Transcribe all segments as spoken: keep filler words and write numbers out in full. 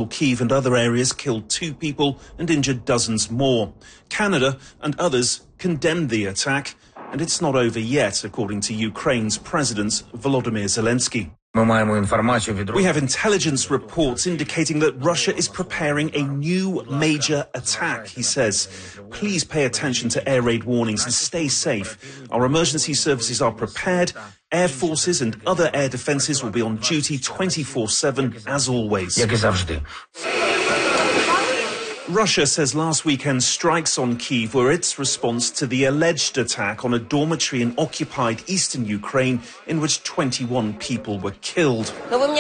Kyiv and other areas killed two people and injured dozens more. Canada and others condemned the attack, and it's not over yet, according to Ukraine's President Volodymyr Zelensky. We have intelligence reports indicating that Russia is preparing a new major attack, he says. Please pay attention to air raid warnings and stay safe. Our emergency services are prepared. Air forces and other air defences will be on duty twenty-four seven, as always. Russia says last weekend's strikes on Kyiv were its response to the alleged attack on a dormitory in occupied eastern Ukraine in which twenty-one people were killed.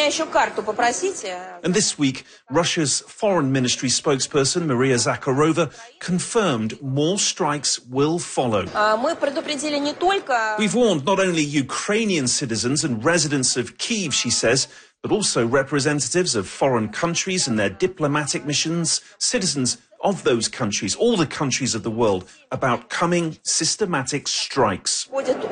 And this week, Russia's foreign ministry spokesperson Maria Zakharova confirmed more strikes will follow. We've warned not only Ukrainian citizens and residents of Kyiv, she says, but also representatives of foreign countries and their diplomatic missions, citizens of those countries, all the countries of the world, about coming systematic strikes.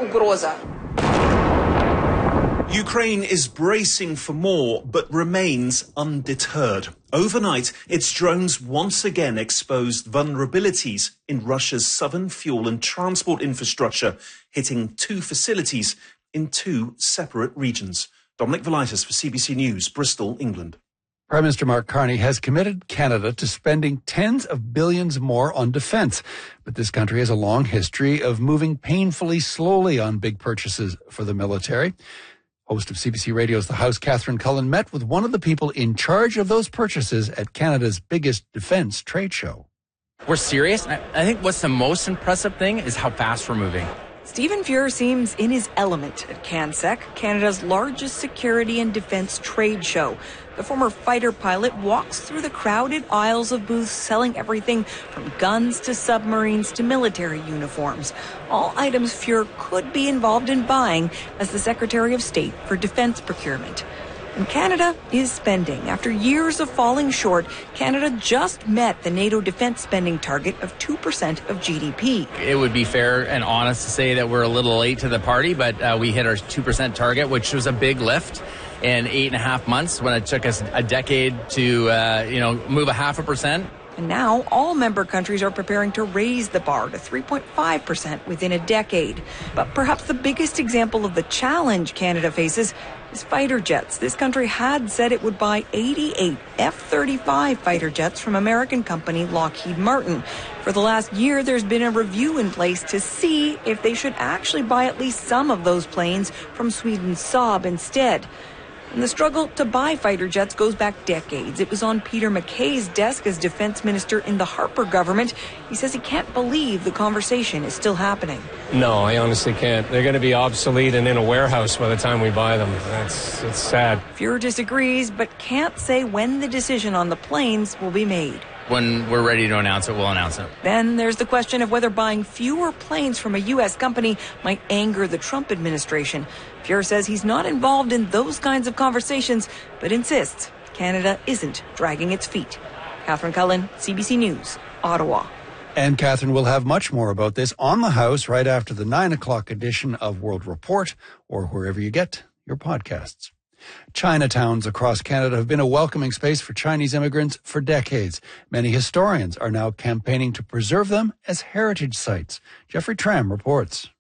Ukraine is bracing for more, but remains undeterred. Overnight, its drones once again exposed vulnerabilities in Russia's southern fuel and transport infrastructure, hitting two facilities in two separate regions. Dominic Velitis for C B C News, Bristol, England. Prime Minister Mark Carney has committed Canada to spending tens of billions more on defence. But this country has a long history of moving painfully slowly on big purchases for the military. Host of C B C Radio's The House, Catherine Cullen, met with one of the people in charge of those purchases at Canada's biggest defence trade show. We're serious. I think what's the most impressive thing is how fast we're moving. Stephen Fuhr seems in his element at CanSec, Canada's largest security and defence trade show. The former fighter pilot walks through the crowded aisles of booths selling everything from guns to submarines to military uniforms. All items Fuhr could be involved in buying as the Secretary of State for Defence Procurement. And Canada is spending. After years of falling short, Canada just met the NATO defense spending target of two percent of G D P. It would be fair and honest to say that we're a little late to the party, but uh, we hit our two percent target, which was a big lift in eight and a half months when it took us a decade to, uh, you know, move a half a percent. And now all member countries are preparing to raise the bar to three point five percent within a decade. But perhaps the biggest example of the challenge Canada faces is fighter jets. This country had said it would buy eighty-eight F thirty-five fighter jets from American company Lockheed Martin. For the last year, there's been a review in place to see if they should actually buy at least some of those planes from Sweden's Saab instead. And the struggle to buy fighter jets goes back decades. It was on Peter MacKay's desk as defense minister in the Harper government. He says he can't believe the conversation is still happening. No, I honestly can't. They're going to be obsolete and in a warehouse by the time we buy them. That's it's sad. Fuhr disagrees, but can't say when the decision on the planes will be made. When we're ready to announce it, we'll announce it. Then there's the question of whether buying fewer planes from a U S company might anger the Trump administration. Fuhr says he's not involved in those kinds of conversations, but insists Canada isn't dragging its feet. Catherine Cullen, C B C News, Ottawa. And Catherine will have much more about this on the House right after the nine o'clock edition of World Report or wherever you get your podcasts. Chinatowns across Canada have been a welcoming space for Chinese immigrants for decades. Many historians are now campaigning to preserve them as heritage sites. Jeffrey Tram reports.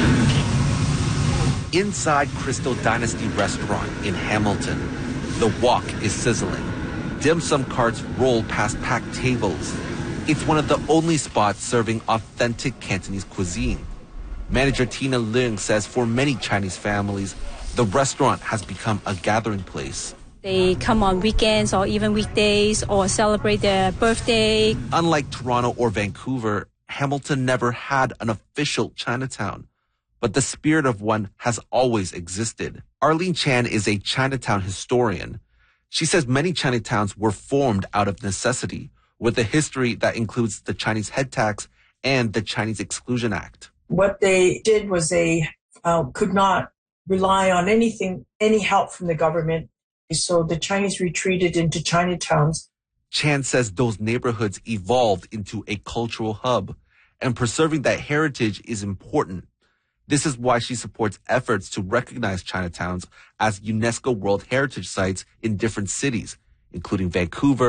Inside Crystal Dynasty Restaurant in Hamilton, the wok is sizzling. Dim sum carts roll past packed tables. It's one of the only spots serving authentic Cantonese cuisine. Manager Tina Leung says for many Chinese families, the restaurant has become a gathering place. They come on weekends or even weekdays or celebrate their birthday. Unlike Toronto or Vancouver, Hamilton never had an official Chinatown, but the spirit of one has always existed. Arlene Chan is a Chinatown historian. She says many Chinatowns were formed out of necessity, with a history that includes the Chinese head tax and the Chinese Exclusion Act. What they did was they uh, could not rely on anything, any help from the government. So the Chinese retreated into Chinatowns. Chan says those neighborhoods evolved into a cultural hub, and preserving that heritage is important. This is why she supports efforts to recognize Chinatowns as UNESCO World Heritage Sites in different cities, including Vancouver,